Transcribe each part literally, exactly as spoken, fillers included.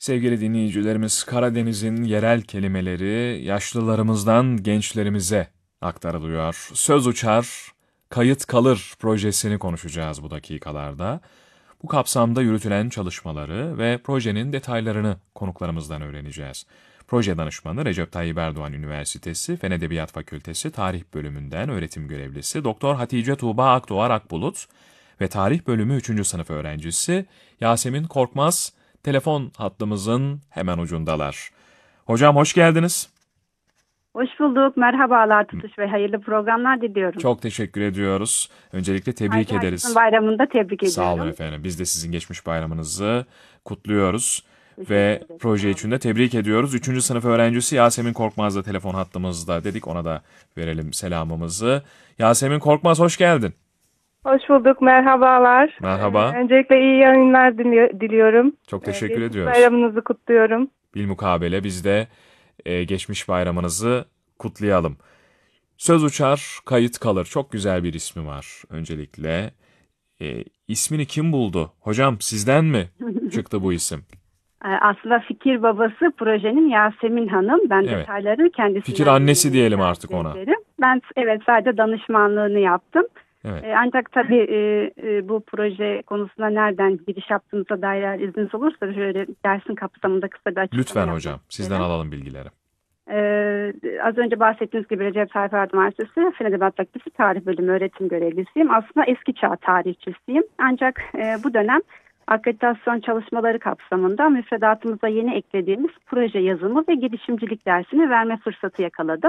Sevgili dinleyicilerimiz, Karadeniz'in yerel kelimeleri yaşlılarımızdan gençlerimize aktarılıyor. Söz uçar, kayıt kalır projesini konuşacağız bu dakikalarda. Bu kapsamda yürütülen çalışmaları ve projenin detaylarını konuklarımızdan öğreneceğiz. Proje danışmanı Recep Tayyip Erdoğan Üniversitesi Fen Edebiyat Fakültesi Tarih Bölümünden öğretim görevlisi Doktor Hatice Tuğba Akdoğar Akbulut ve Tarih Bölümü üçüncü sınıf öğrencisi Yasemin Korkmaz telefon hattımızın hemen ucundalar. Hocam hoş geldiniz. Hoş bulduk. Merhabalar Tutuş Bey. Hayırlı programlar diliyorum. Çok teşekkür ediyoruz. Öncelikle tebrik Herkesin ederiz. bayramında tebrik ediyorum. Sağ olun efendim. Biz de sizin geçmiş bayramınızı kutluyoruz. Teşekkür Ve ederim. proje için de tebrik ediyoruz. Üçüncü sınıf öğrencisi Yasemin Korkmaz da telefon hattımızda dedik. Ona da verelim selamımızı. Yasemin Korkmaz hoş geldin. Hoş bulduk, merhabalar. Merhaba. Ee, öncelikle iyi yayınlar dili- diliyorum. Çok teşekkür ee, geçmiş ediyoruz. Bayramınızı kutluyorum. Bilmukabele biz de e, geçmiş bayramınızı kutlayalım. Söz uçar, kayıt kalır. Çok güzel bir ismi var öncelikle. E, ismini kim buldu? Hocam sizden mi çıktı bu isim? Ee, Aslında fikir babası projenin Yasemin Hanım. Ben Evet. detayları kendisinden... Fikir annesi dinlemeyi diyelim tercih artık ona. ederim. Ben evet sadece danışmanlığını yaptım. Evet. Ee, Ancak tabii e, e, bu proje konusunda nereden giriş yaptığınıza dair eğer izniniz olursa şöyle dersin kapsamında kısa bir açıklama Lütfen yapmak hocam. Sizden isterim. alalım bilgileri. Ee, az önce bahsettiğiniz gibi Recep Tayyip Erdoğan Üniversitesi Fen Edebiyat Fakültesi Tarih Bölümü öğretim görevlisiyim. Aslında eski çağ tarihçisiyim. Ancak e, bu dönem akreditasyon çalışmaları kapsamında müfredatımıza yeni eklediğimiz proje yazımı ve girişimcilik dersini verme fırsatı yakaladım.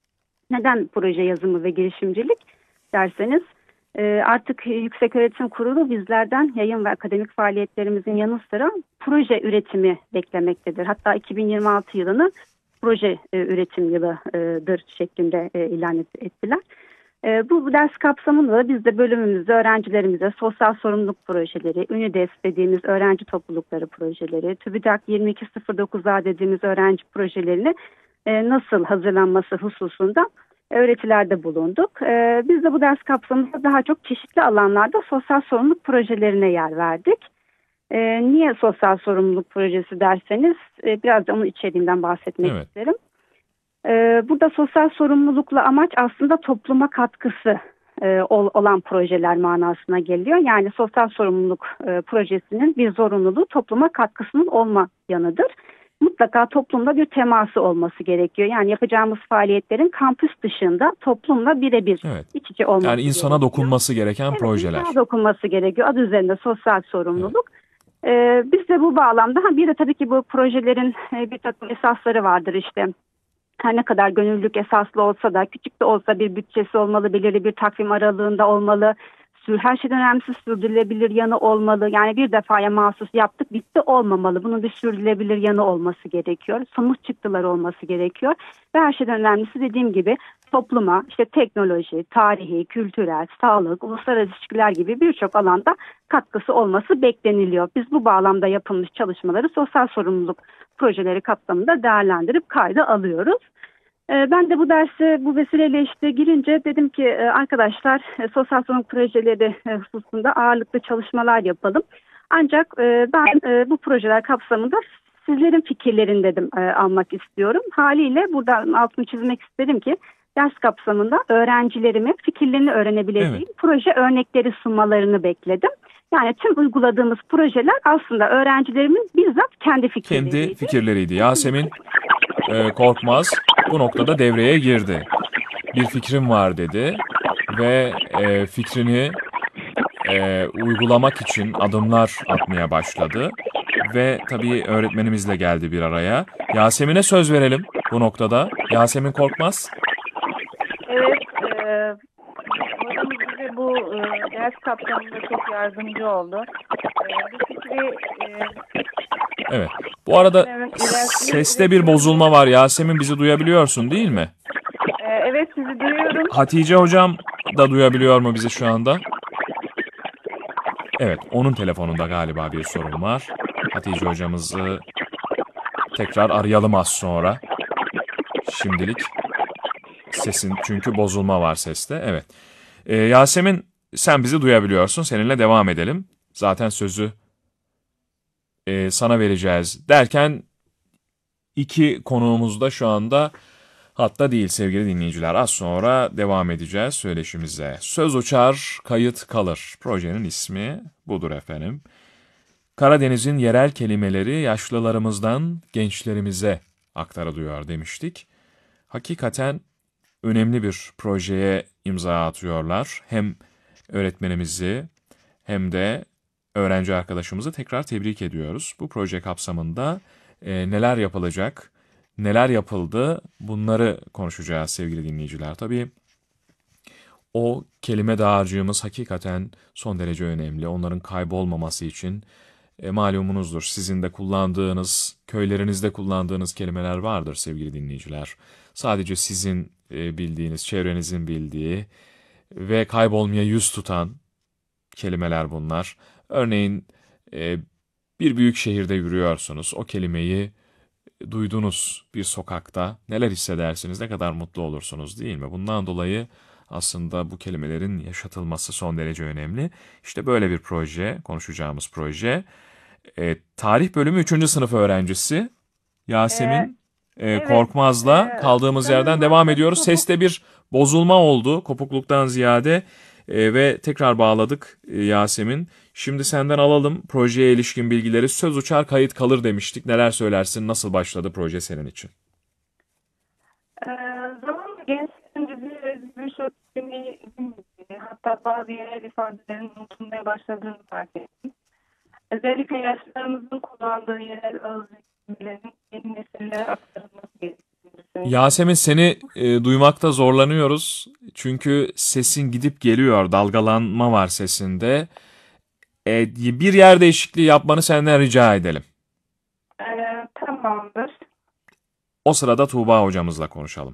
Neden proje yazımı ve girişimcilik derseniz e, artık Yükseköğretim Kurulu bizlerden yayın ve akademik faaliyetlerimizin yanı sıra proje üretimi beklemektedir. Hatta iki bin yirmi altı yılını proje e, üretim yılıdır şeklinde e, ilan et, ettiler. E, bu, bu ders kapsamında da biz de bölümümüzde öğrencilerimize sosyal sorumluluk projeleri, ÜNİDES dediğimiz öğrenci toplulukları projeleri, TÜBİTAK yirmi iki sıfır dokuz A dediğimiz öğrenci projelerini e, nasıl hazırlanması hususunda öğretilerde bulunduk. E, biz de bu ders kapsamında daha çok çeşitli alanlarda sosyal sorumluluk projelerine yer verdik. Ee, niye sosyal sorumluluk projesi derseniz e, biraz da onun içeriğinden bahsetmek Evet. isterim. Ee, burada sosyal sorumlulukla amaç aslında topluma katkısı e, ol, olan projeler manasına geliyor. Yani sosyal sorumluluk e, projesinin bir zorunluluğu topluma katkısının olma yanıdır. Mutlaka toplumda bir teması olması gerekiyor. Yani yapacağımız faaliyetlerin kampüs dışında toplumla birebir Evet. iç içe olması Yani insana gerekiyor. dokunması gereken Evet, projeler. insana dokunması gerekiyor. Adı üzerinde sosyal sorumluluk. Ee, biz de bu bağlamda ha, bir de tabii ki bu projelerin e, bir takım esasları vardır işte. Her ne kadar gönüllülük esaslı olsa da küçük de olsa bir bütçesi olmalı, belirli bir takvim aralığında olmalı. Sür, her şeyden önemlisi sürdürülebilir yanı olmalı. Yani bir defaya mahsus yaptık bitti olmamalı. Bunun bir sürdürülebilir yanı olması gerekiyor. Somut çıktılar olması gerekiyor. Ve her şeyden önemlisi dediğim gibi topluma işte teknoloji, tarihi, kültürel, sağlık, uluslararası ilişkiler gibi birçok alanda katkısı olması bekleniliyor. Biz bu bağlamda yapılmış çalışmaları sosyal sorumluluk projeleri kapsamında değerlendirip kayda alıyoruz. Ben de bu derse bu vesileyle işte girince dedim ki arkadaşlar sosyal sorumluluk projeleri hususunda ağırlıklı çalışmalar yapalım. Ancak ben bu projeler kapsamında sizlerin fikirlerini dedim almak istiyorum. Haliyle buradan altını çizmek isterim ki ders kapsamında öğrencilerimin fikirlerini öğrenebileceğim Evet. proje örnekleri sunmalarını bekledim. Yani tüm uyguladığımız projeler aslında öğrencilerimin bizzat kendi fikirleriydi. Kendi fikirleriydi. Yasemin e, Korkmaz bu noktada devreye girdi. Bir fikrim var dedi ve e, fikrini e, uygulamak için adımlar atmaya başladı. Ve tabii öğretmenimizle geldi bir araya. Yasemin'e söz verelim bu noktada. Yasemin Korkmaz. Evet, e, hocamız bize bu e, ders kapsamında çok yardımcı oldu. E, bu fikri e, Evet. Bu arada evet, seste bir bozulma var. Yasemin bizi duyabiliyorsun değil mi? e, evet sizi duyuyorum. Hatice hocam da duyabiliyor mu bizi şu anda? Evet, onun telefonunda galiba bir sorun var. Hatice hocamızı tekrar arayalım az sonra. Şimdilik sesin çünkü bozulma var seste. Evet. Ee, Yasemin sen bizi duyabiliyorsun. Seninle devam edelim. Zaten sözü e, sana vereceğiz derken iki konuğumuz da şu anda hatta değil sevgili dinleyiciler. Az sonra devam edeceğiz söyleşimize. Söz uçar, kayıt kalır. Projenin ismi budur efendim. Karadeniz'in yerel kelimeleri yaşlılarımızdan gençlerimize aktarılıyor demiştik. Hakikaten önemli bir projeye imza atıyorlar. Hem öğretmenimizi hem de öğrenci arkadaşımızı tekrar tebrik ediyoruz. Bu proje kapsamında e, neler yapılacak, neler yapıldı bunları konuşacağız sevgili dinleyiciler. Tabii o kelime dağarcığımız hakikaten son derece önemli. Onların kaybolmaması için e, malumunuzdur. Sizin de kullandığınız, köylerinizde kullandığınız kelimeler vardır sevgili dinleyiciler. Sadece sizin e, bildiğiniz, çevrenizin bildiği ve kaybolmaya yüz tutan kelimeler bunlar. Örneğin e, bir büyük şehirde yürüyorsunuz. O kelimeyi duydunuz bir sokakta. Neler hissedersiniz, ne kadar mutlu olursunuz değil mi? Bundan dolayı aslında bu kelimelerin yaşatılması son derece önemli. İşte böyle bir proje, konuşacağımız proje. E, tarih bölümü üçüncü sınıf öğrencisi Yasemin e, evet, Korkmaz'la e, kaldığımız yerden sanırım devam artık ediyoruz. kopuk- Seste bir bozulma oldu, kopukluktan ziyade e, ve tekrar bağladık e, Yasemin. Şimdi senden alalım projeye ilişkin bilgileri. Söz uçar kayıt kalır demiştik. Neler söylersin, nasıl başladı proje senin için? Ee, zamanla gençlerin bizi birçok kelimeyi hatta bazı yerel ifadelerin unutulmaya başladığını fark ettim. Özellikle yaşlılarımızın kullandığı yerel ağız kelimelerin yeni nesillere aktarılması gerektiğini düşünüyorum. Yasemin seni e, duymakta zorlanıyoruz. Çünkü sesin gidip geliyor, dalgalanma var sesinde. E, bir yer değişikliği yapmanı senden rica edelim. Ee, tamamdır. O sırada Tuğba hocamızla konuşalım.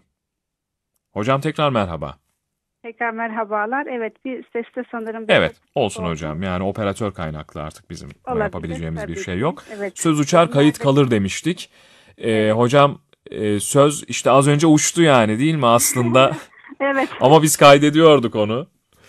Hocam tekrar merhaba. Tekrar merhabalar. Evet, bir seste sanırım... Evet, olsun oldu. hocam. Yani operatör kaynaklı artık bizim Olabilir, yapabileceğimiz bir tabii şey ki. yok. Evet. Söz uçar kayıt Nerede- kalır demiştik. E, hocam e, söz işte az önce uçtu yani değil mi aslında? Evet. Ama biz kaydediyorduk onu.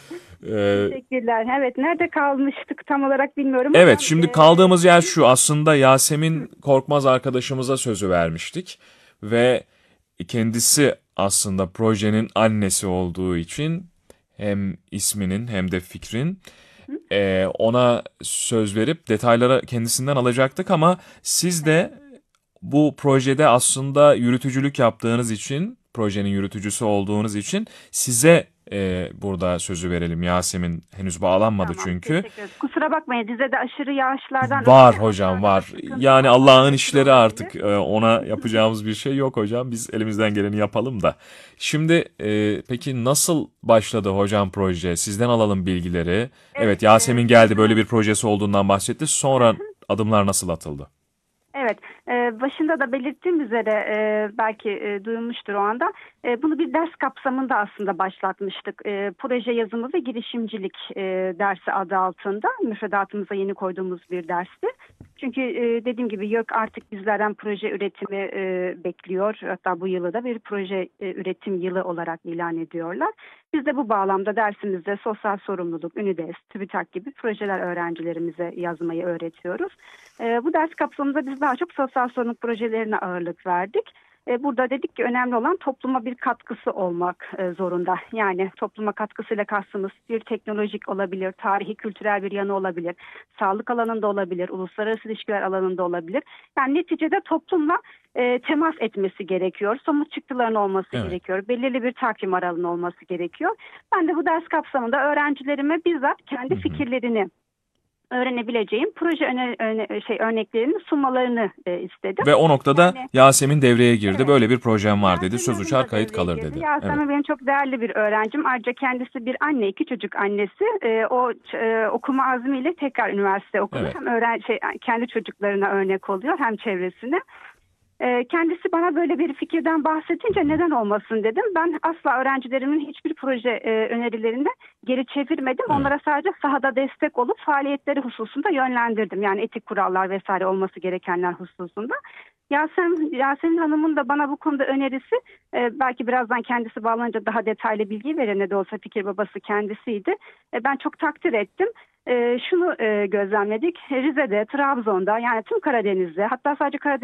E, Teşekkürler. Evet, nerede kalmıştık tam olarak bilmiyorum Evet, ama... şimdi e, kaldığımız yer şu. Aslında Yasemin Korkmaz arkadaşımıza sözü vermiştik ve kendisi aslında projenin annesi olduğu için hem isminin hem de fikrin e, ona söz verip detayları kendisinden alacaktık ama siz de bu projede aslında yürütücülük yaptığınız için, projenin yürütücüsü olduğunuz için size e, burada sözü verelim. Yasemin henüz bağlanmadı Tamam, çünkü. teşekkür ederim. Kusura bakmayın, Rize'de aşırı yağışlardan... Var ötürü hocam aktarmada var. sıkıntı Yani var. Allah'ın Evet, işleri olabilir. artık e, ona yapacağımız bir şey yok hocam. Biz elimizden geleni yapalım da. Şimdi e, peki nasıl başladı hocam proje? Sizden alalım bilgileri. Evet, Yasemin e, geldi böyle bir projesi olduğundan bahsetti. Sonra adımlar nasıl atıldı? Evet, e, başında da belirttiğim üzere e, belki e, duyulmuştur o anda. E, bunu bir ders kapsamında aslında başlatmıştık. E, proje yazımı ve girişimcilik e, dersi adı altında müfredatımıza yeni koyduğumuz bir dersti. Çünkü e, dediğim gibi YÖK artık bizlerden proje üretimi e, bekliyor. Hatta bu yılı da bir proje e, üretim yılı olarak ilan ediyorlar. Biz de bu bağlamda dersimizde sosyal sorumluluk, ÜNİDES, TÜBİTAK gibi projeler öğrencilerimize yazmayı öğretiyoruz. E, bu ders kapsamında biz daha çok sosyal sorumluluk projelerine ağırlık verdik. E, burada dedik ki önemli olan topluma bir katkısı olmak e, zorunda. Yani topluma katkısıyla kastımız bir teknolojik olabilir, tarihi, kültürel bir yanı olabilir, sağlık alanında olabilir, uluslararası ilişkiler alanında olabilir. Yani neticede toplumla e, temas etmesi gerekiyor, somut çıktıların olması Evet. gerekiyor, belirli bir takvim aralığının olması gerekiyor. Ben de bu ders kapsamında öğrencilerime bizzat kendi Hı hı. fikirlerini öğrenebileceğim proje öne, öne, şey örneklerini sunmalarını e, istedim. Ve o noktada Yani- Yasemin devreye girdi. Evet. Böyle bir projem var dedi. Yasemin Söz Hanım uçar da kayıt devreye kalır girdi. dedi. Yasemin Evet. benim çok değerli bir öğrencim. Ayrıca kendisi bir anne, iki çocuk annesi. E, o e, okuma azmiyle tekrar üniversite okudu. Evet. Hem öğren şey, kendi çocuklarına örnek oluyor hem çevresine. E, kendisi bana böyle bir fikirden bahsedince neden olmasın dedim. Ben asla öğrencilerimin hiçbir proje e, önerilerinde geri çevirmedim. Evet. Onlara sadece sahada destek olup faaliyetleri hususunda yönlendirdim. Yani etik kurallar vesaire olması gerekenler hususunda. Yasemin, Yasemin Hanım'ın da bana bu konuda önerisi, e, belki birazdan kendisi bağlanınca daha detaylı bilgi verir, ne de olsa fikir babası kendisiydi. E, ben çok takdir ettim. e, şunu e, gözlemledik. Rize'de, Trabzon'da, yani tüm Karadeniz'de, hatta sadece Karadeniz